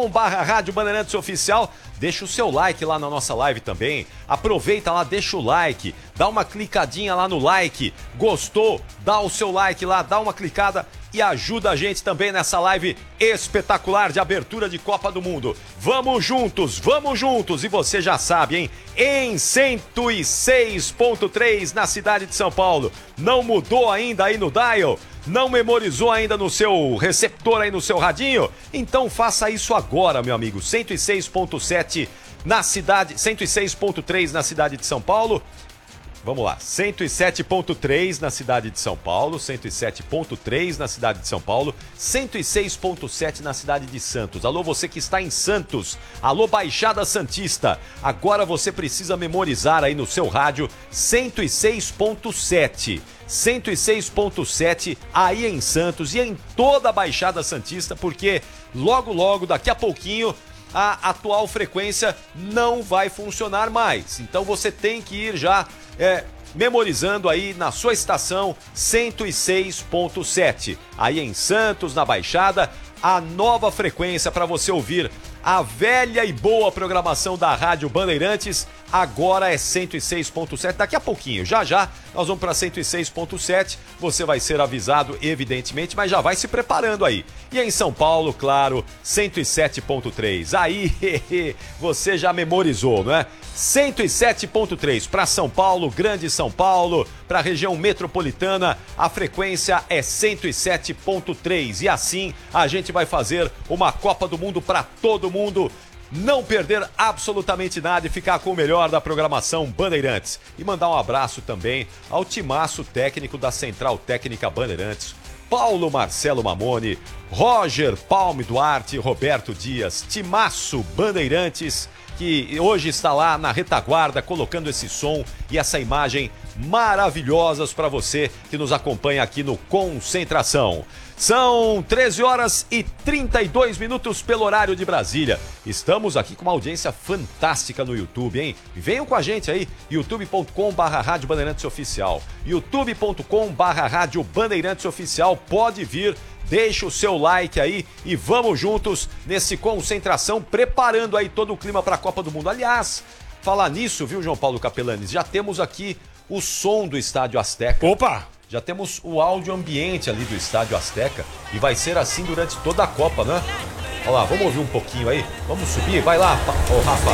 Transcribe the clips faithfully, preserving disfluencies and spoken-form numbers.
barra Rádio Bandeirantes Oficial, deixa o seu like lá na nossa live também, aproveita lá, deixa o like, dá uma clicadinha lá no like, gostou, dá o seu like lá, dá uma clicada e ajuda a gente também nessa live espetacular de abertura de Copa do Mundo. Vamos juntos, vamos juntos, e você já sabe, hein, em cento e seis ponto três na cidade de São Paulo, não mudou ainda aí no dial? Não memorizou ainda no seu receptor aí no seu radinho? Então faça isso agora, meu amigo. cento e seis ponto sete na cidade, cento e seis ponto três na cidade de São Paulo. Vamos lá, cento e sete ponto três na cidade de São Paulo, cento e sete ponto três na cidade de São Paulo, cento e seis ponto sete na cidade de Santos. Alô, você que está em Santos, alô, Baixada Santista, agora você precisa memorizar aí no seu rádio cento e seis ponto sete. cento e seis ponto sete aí em Santos e em toda a Baixada Santista, porque logo, logo, daqui a pouquinho, a atual frequência não vai funcionar mais. Então você tem que ir já é, memorizando aí na sua estação cento e seis ponto sete. Aí em Santos, na Baixada, a nova frequência para você ouvir a velha e boa programação da Rádio Bandeirantes. Agora é cento e seis ponto sete, daqui a pouquinho, já já, nós vamos para cento e seis ponto sete, você vai ser avisado, evidentemente, mas já vai se preparando aí. E em São Paulo, claro, cento e sete ponto três, aí você já memorizou, não é? cento e sete ponto três para São Paulo, Grande São Paulo, para a região metropolitana, a frequência é cento e sete ponto três, e assim a gente vai fazer uma Copa do Mundo para todo mundo, não perder absolutamente nada e ficar com o melhor da programação Bandeirantes. E mandar um abraço também ao timaço técnico da Central Técnica Bandeirantes, Paulo Marcelo Mamone, Roger Palme Duarte, Roberto Dias, timaço Bandeirantes, que hoje está lá na retaguarda colocando esse som e essa imagem maravilhosas para você que nos acompanha aqui no Concentração. São treze horas e trinta e dois minutos pelo horário de Brasília. Estamos aqui com uma audiência fantástica no YouTube, hein? Venham com a gente aí, youtube ponto com barra Rádio Bandeirantes Oficial. youtube ponto com barra Rádio Bandeirantes Oficial, pode vir, deixa o seu like aí e vamos juntos nesse Concentração, preparando aí todo o clima para a Copa do Mundo. Aliás, falar nisso, viu, João Paulo Capelanes? Já temos aqui o som do Estádio Azteca. Opa! Já temos o áudio ambiente ali do Estádio Azteca e vai ser assim durante toda a Copa, né? Olha lá, vamos ouvir um pouquinho aí? Vamos subir? Vai lá, ô oh, Rafa.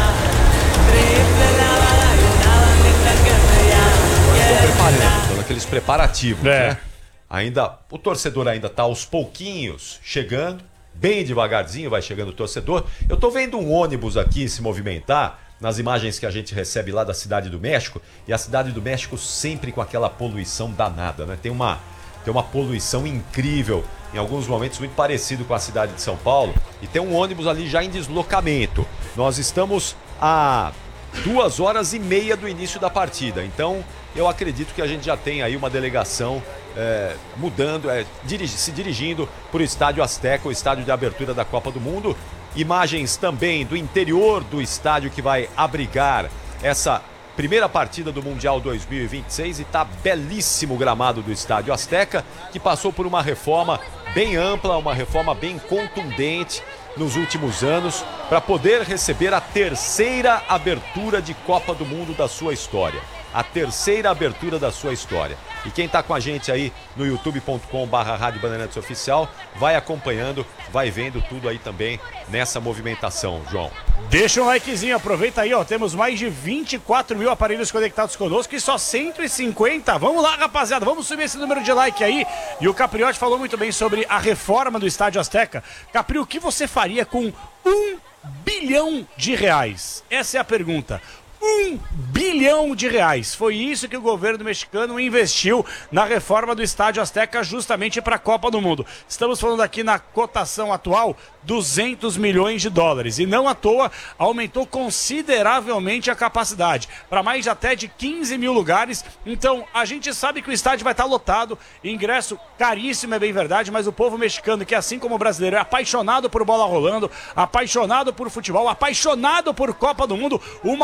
Estão preparando, estão naqueles preparativos, é. né? Ainda, o torcedor ainda está aos pouquinhos chegando, bem devagarzinho vai chegando o torcedor. Eu tô vendo um ônibus aqui se movimentar, nas imagens que a gente recebe lá da Cidade do México, e a Cidade do México sempre com aquela poluição danada, né? Tem uma, tem uma poluição incrível, em alguns momentos muito parecido com a cidade de São Paulo, e tem um ônibus ali já em deslocamento. Nós estamos a duas horas e meia do início da partida, então eu acredito que a gente já tem aí uma delegação é, mudando, é, dirigi, se dirigindo para o Estádio Azteca, o estádio de abertura da Copa do Mundo. Imagens também do interior do estádio que vai abrigar essa primeira partida do Mundial dois mil e vinte e seis, e tá belíssimo o gramado do Estádio Azteca, que passou por uma reforma bem ampla, uma reforma bem contundente nos últimos anos, para poder receber a terceira abertura de Copa do Mundo da sua história. A terceira abertura da sua história. E quem está com a gente aí no youtube ponto com barra Rádio Bandeirantes Oficial vai acompanhando, vai vendo tudo aí também nessa movimentação, João. Deixa um likezinho, aproveita aí, ó. Temos mais de vinte e quatro mil aparelhos conectados conosco e só cento e cinquenta. Vamos lá, rapaziada, vamos subir esse número de like aí. E o Capriotti falou muito bem sobre a reforma do Estádio Azteca. Capri, o que você faria com um bilhão de reais? Essa é a pergunta. Um bilhão de reais. Foi isso que o governo mexicano investiu na reforma do Estádio Azteca justamente para a Copa do Mundo. Estamos falando aqui na cotação atual, duzentos milhões de dólares. E não à toa, aumentou consideravelmente a capacidade, para mais até de quinze mil lugares. Então, a gente sabe que o estádio vai estar lotado, ingresso caríssimo, é bem verdade, mas o povo mexicano, que assim como o brasileiro, é apaixonado por bola rolando, apaixonado por futebol, apaixonado por Copa do Mundo, o maior evento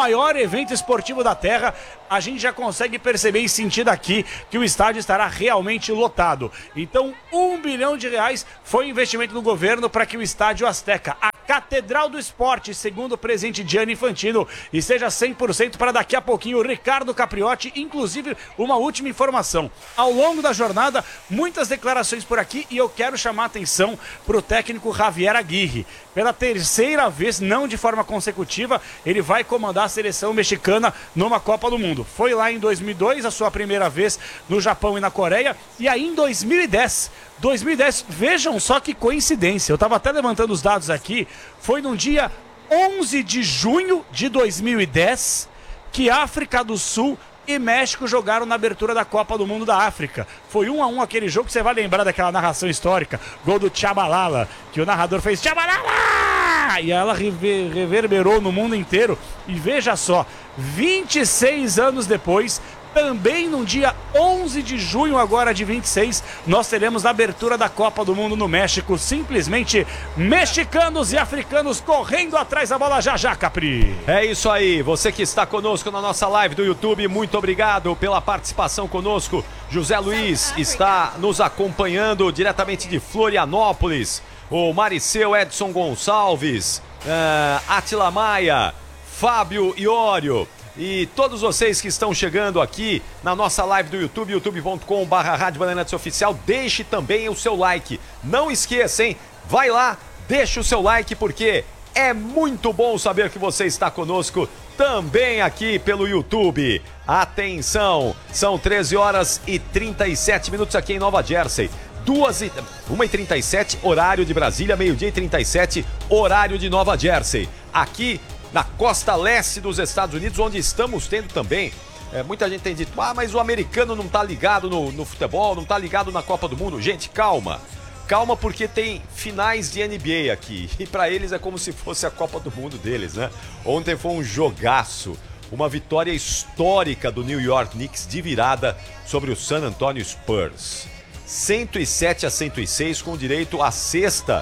evento esportivo da Terra, a gente já consegue perceber e sentir daqui que o estádio estará realmente lotado. Então, um bilhão de reais foi investimento do governo para que o Estádio Azteca, a Catedral do Esporte, segundo o presidente Gianni Infantino, esteja cem por cento para daqui a pouquinho o Ricardo Capriotti. Inclusive, uma última informação. Ao longo da jornada, muitas declarações por aqui e eu quero chamar a atenção para o técnico Javier Aguirre. Pela terceira vez, não de forma consecutiva, ele vai comandar a seleção mexicana numa Copa do Mundo. Foi lá em dois mil e dois, a sua primeira vez no Japão e na Coreia, e aí em dois mil e dez, dois mil e dez, vejam só que coincidência, eu estava até levantando os dados aqui, foi no dia onze de junho de dois mil e dez que África do Sul e México jogaram na abertura da Copa do Mundo da África. Foi um a um aquele jogo, que você vai lembrar daquela narração histórica, gol do Tchabalala, que o narrador fez Tchabalala! E ela rever, reverberou no mundo inteiro. E veja só, vinte e seis anos depois, também no dia onze de junho agora de vinte e seis, nós teremos a abertura da Copa do Mundo no México. Simplesmente mexicanos e africanos correndo atrás da bola já já, Capri. É isso aí, você que está conosco na nossa live do YouTube, muito obrigado pela participação conosco. José Luiz está nos acompanhando diretamente de Florianópolis. O Mariceu Edson Gonçalves, uh, Atila Maia, Fábio Iório. E todos vocês que estão chegando aqui na nossa live do YouTube, youtube ponto com barra Rádio Bandeirantes Oficial, deixe também o seu like. Não esqueça, hein? Vai lá, deixe o seu like, porque é muito bom saber que você está conosco também aqui pelo YouTube. Atenção, são treze horas e trinta e sete minutos aqui em Nova Jersey. Duas e... uma e trinta e sete, horário de Brasília, meio-dia e trinta e sete, horário de Nova Jersey. Aqui na costa leste dos Estados Unidos, onde estamos tendo também, é, muita gente tem dito, ah, mas o americano não tá ligado no, no futebol, não tá ligado na Copa do Mundo. Gente, calma, calma, porque tem finais de N B A aqui, e pra eles é como se fosse a Copa do Mundo deles, né? Ontem foi um jogaço, uma vitória histórica do New York Knicks de virada sobre o San Antonio Spurs. cento e sete a cento e seis, com direito à sexta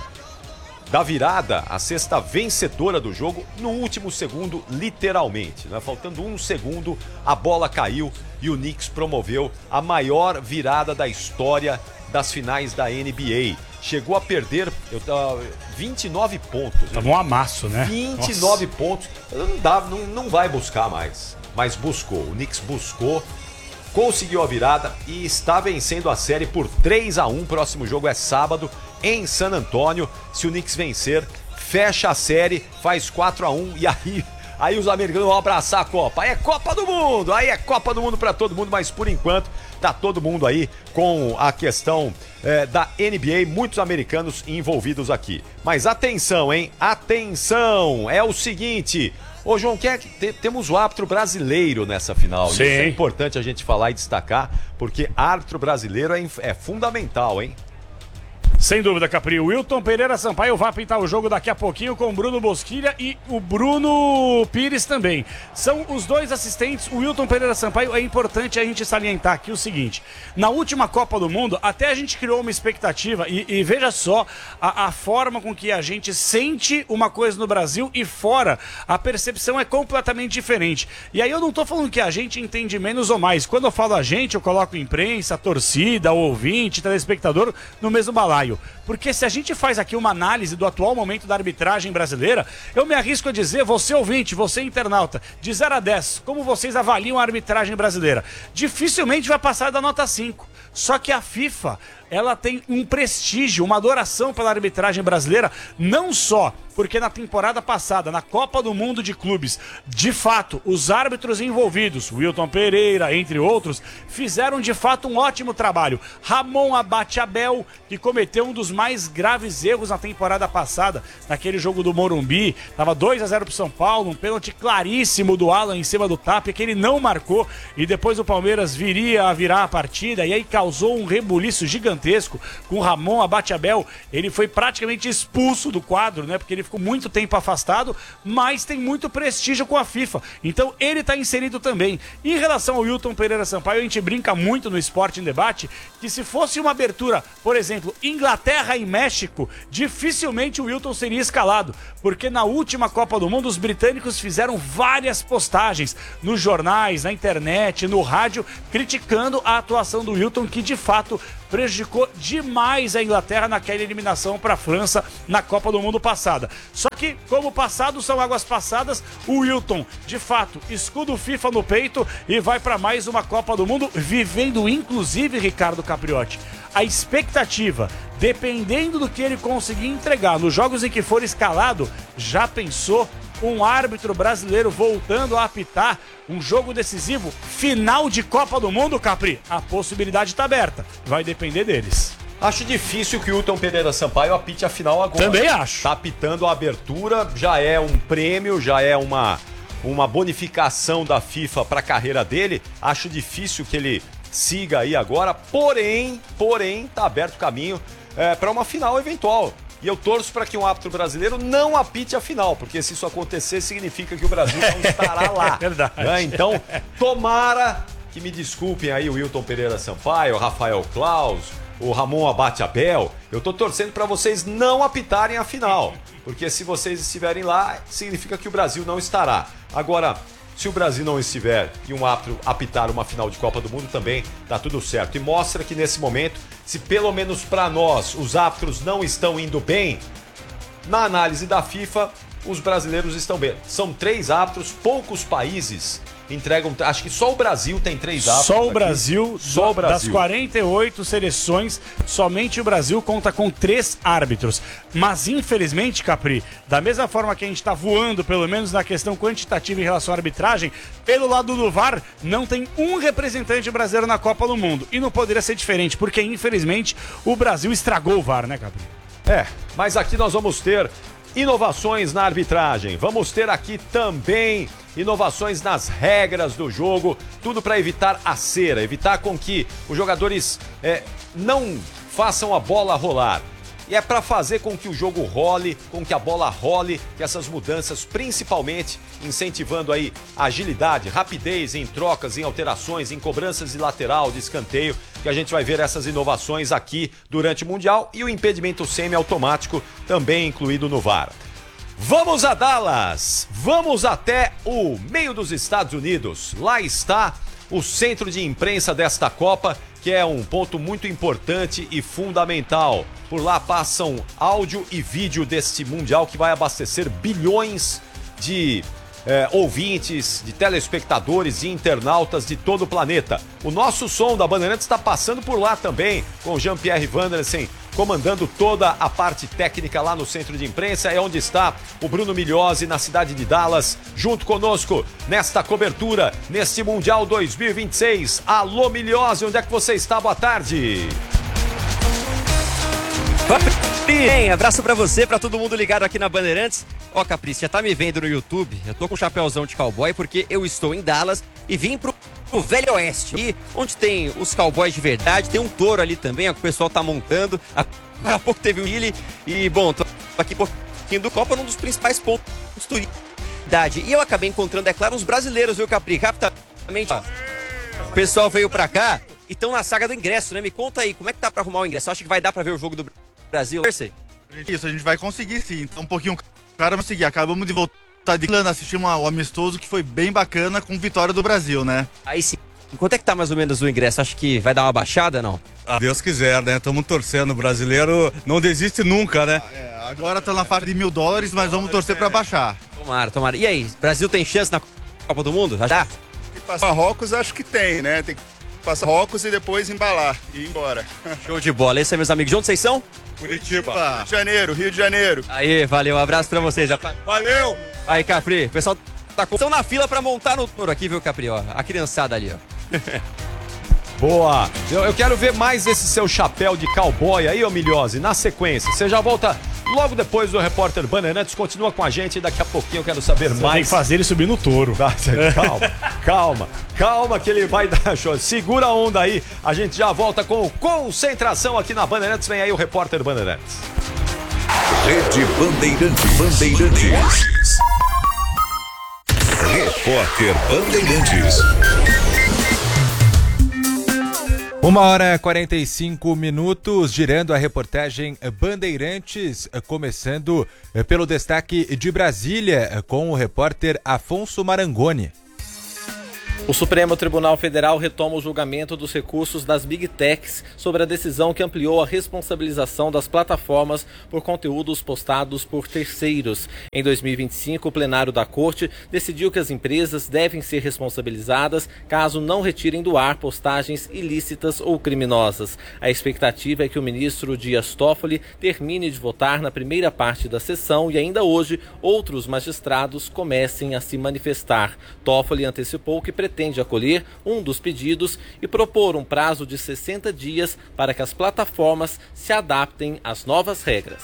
da virada, a sexta vencedora do jogo, no último segundo, literalmente, né? Faltando um segundo, a bola caiu e o Knicks promoveu a maior virada da história das finais da N B A. Chegou a perder eu, uh, vinte e nove pontos. Tava um amasso, né? vinte e nove Nossa. Pontos. Não, dá, não, não vai buscar mais, mas buscou. O Knicks buscou, conseguiu a virada e está vencendo a série por três a um. O próximo jogo é sábado em San Antônio. Se o Knicks vencer, fecha a série, faz quatro a um e aí, aí os americanos vão abraçar a Copa. Aí é Copa do Mundo, aí é Copa do Mundo para todo mundo, mas por enquanto tá todo mundo aí com a questão é, da N B A, muitos americanos envolvidos aqui. Mas atenção, hein? Atenção! É o seguinte... Ô, João, quer, te, temos o árbitro brasileiro nessa final. Sim. Isso é importante a gente falar e destacar, porque árbitro brasileiro é, é fundamental, hein? Sem dúvida, Capri. O Wilton Pereira Sampaio vai pintar o jogo daqui a pouquinho com o Bruno Bosquilha e o Bruno Pires também. São os dois assistentes. O Wilton Pereira Sampaio, é importante a gente salientar aqui o seguinte. Na última Copa do Mundo, até a gente criou uma expectativa e, e veja só a, a forma com que a gente sente uma coisa no Brasil e fora a percepção é completamente diferente. E aí eu não tô falando que a gente entende menos ou mais. Quando eu falo a gente, eu coloco imprensa, torcida, ouvinte, telespectador no mesmo balaio. Porque se a gente faz aqui uma análise do atual momento da arbitragem brasileira, eu me arrisco a dizer, você ouvinte, você internauta, de zero a dez, como vocês avaliam a arbitragem brasileira? Dificilmente vai passar da nota cinco. Só que a FIFA, ela tem um prestígio, uma adoração pela arbitragem brasileira, não só porque na temporada passada, na Copa do Mundo de Clubes, de fato, os árbitros envolvidos, Wilton Pereira, entre outros, fizeram de fato um ótimo trabalho. Ramon Abate-Abel, que cometeu um dos mais graves erros na temporada passada, naquele jogo do Morumbi, estava dois a zero para o São Paulo, um pênalti claríssimo do Alan em cima do Tapia, que ele não marcou, e depois o Palmeiras viria a virar a partida, e aí causou um rebuliço gigantesco com o Ramon Abate-Abel. Ele foi praticamente expulso do quadro, né, porque ele ele ficou muito tempo afastado, mas tem muito prestígio com a FIFA. Então ele está inserido também. Em relação ao Wilton Pereira Sampaio, a gente brinca muito no Esporte em Debate que se fosse uma abertura, por exemplo, Inglaterra e México, dificilmente o Wilton seria escalado, porque na última Copa do Mundo os britânicos fizeram várias postagens nos jornais, na internet, no rádio, criticando a atuação do Wilton, que de fato prejudicou demais a Inglaterra naquela eliminação para a França na Copa do Mundo passada. Só que, como passado são águas passadas, o Wilton, de fato, escudo FIFA no peito e vai para mais uma Copa do Mundo, vivendo inclusive, Ricardo Capriotti, a expectativa, dependendo do que ele conseguir entregar nos jogos em que for escalado, já pensou um árbitro brasileiro voltando a apitar um jogo decisivo, final de Copa do Mundo, Capri? A possibilidade está aberta, vai depender deles. Acho difícil que o Wilton Pereira Sampaio apite a final agora. Também acho. Tá apitando a abertura, já é um prêmio, já é uma, uma bonificação da FIFA para a carreira dele. Acho difícil que ele siga aí agora, porém, porém, tá aberto o caminho é, para uma final eventual. E eu torço para que um árbitro brasileiro não apite a final, porque se isso acontecer, significa que o Brasil não estará lá. É verdade. Né? Então, tomara que me desculpem aí o Wilton Pereira Sampaio, o Rafael Claus, o Ramon Abate Abel. Eu tô torcendo para vocês não apitarem a final, porque se vocês estiverem lá, significa que o Brasil não estará. Agora, se o Brasil não estiver e um árbitro apitar uma final de Copa do Mundo, também tá tudo certo. E mostra que nesse momento, se pelo menos para nós os árbitros não estão indo bem, na análise da FIFA, os brasileiros estão bem. São três árbitros, poucos países entregam, acho que só o Brasil tem três árbitros. Só o aqui. Brasil, só o Brasil. Das quarenta e oito seleções, somente o Brasil conta com três árbitros. Mas infelizmente, Capri, da mesma forma que a gente está voando, pelo menos na questão quantitativa em relação à arbitragem, pelo lado do V A R, não tem um representante brasileiro na Copa do Mundo. E não poderia ser diferente, porque infelizmente o Brasil estragou o V A R, né, Capri? É, mas aqui nós vamos ter inovações na arbitragem. Vamos ter aqui também inovações nas regras do jogo, tudo para evitar a cera, evitar com que os jogadores é, não façam a bola rolar. E é para fazer com que o jogo role, com que a bola role, que essas mudanças, principalmente incentivando aí agilidade, rapidez em trocas, em alterações, em cobranças de lateral, de escanteio, que a gente vai ver essas inovações aqui durante o Mundial e o impedimento semiautomático também incluído no V A R. Vamos a Dallas, vamos até o meio dos Estados Unidos. Lá está o centro de imprensa desta Copa, que é um ponto muito importante e fundamental. Por lá passam áudio e vídeo deste Mundial que vai abastecer bilhões de é, ouvintes, de telespectadores e internautas de todo o planeta. O nosso som da Bandeirantes está passando por lá também, com Jean-Pierre Vandersen comandando toda a parte técnica lá no centro de imprensa. É onde está o Bruno Migliozzi, na cidade de Dallas, junto conosco nesta cobertura, neste Mundial dois mil e vinte e seis. Alô, Migliozzi, onde é que você está? Boa tarde. Bem, abraço pra você, pra todo mundo ligado aqui na Bandeirantes. Ó, oh, Caprice, já tá me vendo no YouTube? Eu tô com um chapéuzão de cowboy porque eu estou em Dallas e vim pro, pro Velho Oeste, e onde tem os cowboys de verdade, tem um touro ali também, ó, que o pessoal tá montando. Há pouco teve o Chile e, bom, tô aqui um pouquinho do Copa, num dos principais pontos turísticos. E eu acabei encontrando, é claro, uns brasileiros, viu, Capri? Rapidamente, ó, o pessoal veio pra cá e estão na saga do ingresso, né? Me conta aí, como é que tá pra arrumar o ingresso? Acha que vai dar pra ver o jogo do Brasil? Isso, a gente vai conseguir sim. Então um pouquinho cara, vamos seguir. Acabamos de voltar de Clã, assistir um amistoso que foi bem bacana com vitória do Brasil, né? Aí sim. Quanto é que tá mais ou menos o ingresso? Acho que vai dar uma baixada, não? Ah, Deus quiser, né? Estamos torcendo. O brasileiro não desiste nunca, né? Ah, é, agora tá na faixa de mil dólares, mas vamos torcer pra baixar. Tomara, tomara. E aí, Brasil tem chance na Copa do Mundo? Já dá? Marrocos acho que tem, né? Tem que passar Marrocos e depois embalar e ir embora. Show de bola. Esse é meus amigos. De onde vocês são? Curitiba. Rio de Janeiro, Rio de Janeiro. Aí, valeu. Um abraço pra vocês. Valeu! Aí, Capri, o pessoal tá com... Estão na fila pra montar no touro aqui, viu, Capri? Ó, a criançada ali, ó. Boa! Eu, eu quero ver mais esse seu chapéu de cowboy aí, ô Migliozzi, na sequência. Você já volta logo depois do Repórter Bandeirantes. Continua com a gente e daqui a pouquinho eu quero saber Você mais. tem que fazer ele subir no touro. Calma, calma, calma que ele vai dar show. Segura a onda aí, a gente já volta com concentração aqui na Bandeirantes. Vem aí o Repórter Bandeirantes. Rede Bandeirantes. Bandeirantes. Repórter Bandeirantes. Uma hora e quarenta e cinco minutos, girando a reportagem Bandeirantes, começando pelo destaque de Brasília, com o repórter Afonso Marangoni. O Supremo Tribunal Federal retoma o julgamento dos recursos das Big Techs sobre a decisão que ampliou a responsabilização das plataformas por conteúdos postados por terceiros. Em dois mil e vinte e cinco, o plenário da Corte decidiu que as empresas devem ser responsabilizadas caso não retirem do ar postagens ilícitas ou criminosas. A expectativa é que o ministro Dias Toffoli termine de votar na primeira parte da sessão e ainda hoje outros magistrados comecem a se manifestar. Toffoli antecipou que pretende pretende acolher um dos pedidos e propor um prazo de sessenta dias para que as plataformas se adaptem às novas regras.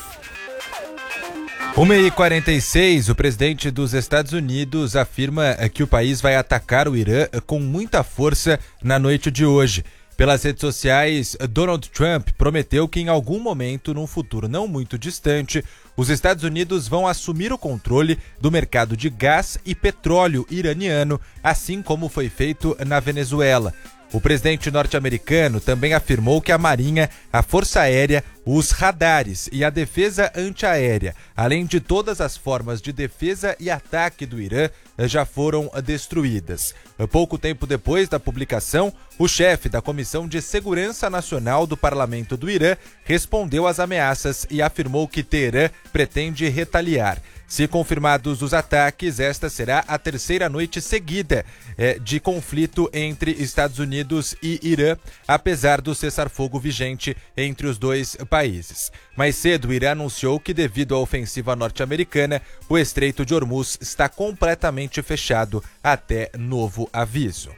uma e quarenta e seis, o presidente dos Estados Unidos afirma que o país vai atacar o Irã com muita força na noite de hoje. Pelas redes sociais, Donald Trump prometeu que em algum momento, num futuro não muito distante, os Estados Unidos vão assumir o controle do mercado de gás e petróleo iraniano, assim como foi feito na Venezuela. O presidente norte-americano também afirmou que a Marinha, a Força Aérea, os radares e a defesa antiaérea, além de todas as formas de defesa e ataque do Irã, já foram destruídas. Pouco tempo depois da publicação, o chefe da Comissão de Segurança Nacional do Parlamento do Irã respondeu às ameaças e afirmou que Teherã pretende retaliar. Se confirmados os ataques, esta será a terceira noite seguida é, de conflito entre Estados Unidos e Irã, apesar do cessar-fogo vigente entre os dois países. Mais cedo, o Irã anunciou que, devido à ofensiva norte-americana, o Estreito de Hormuz está completamente fechado até novo aviso.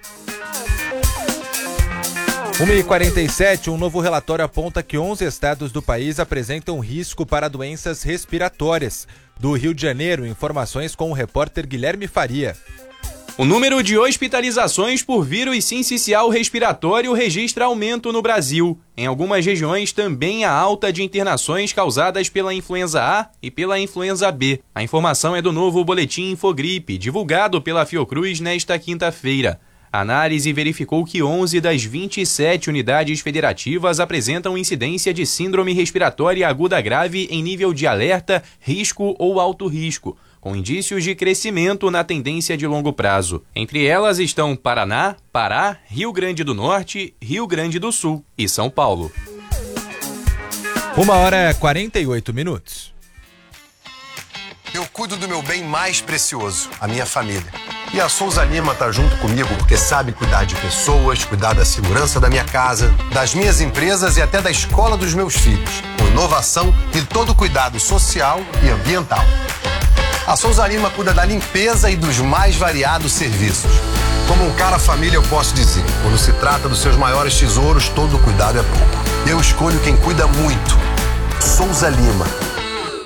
uma e quarenta e sete, um novo relatório aponta que onze estados do país apresentam risco para doenças respiratórias. Do Rio de Janeiro, informações com o repórter Guilherme Faria. O número de hospitalizações por vírus sincicial respiratório registra aumento no Brasil. Em algumas regiões também há alta de internações causadas pela influenza A e pela influenza B. A informação é do novo boletim Infogripe, divulgado pela Fiocruz nesta quinta-feira. A análise verificou que onze das vinte e sete unidades federativas apresentam incidência de síndrome respiratória aguda grave em nível de alerta, risco ou alto risco, com indícios de crescimento na tendência de longo prazo. Entre elas estão Paraná, Pará, Rio Grande do Norte, Rio Grande do Sul e São Paulo. Uma hora e quarenta e oito minutos. Eu cuido do meu bem mais precioso, a minha família. E a Souza Lima tá junto comigo porque sabe cuidar de pessoas, cuidar da segurança da minha casa, das minhas empresas e até da escola dos meus filhos, com inovação e todo cuidado social e ambiental. A Souza Lima cuida da limpeza e dos mais variados serviços. Como um cara família, eu posso dizer, quando se trata dos seus maiores tesouros, todo cuidado é pouco. Eu escolho quem cuida muito. Souza Lima.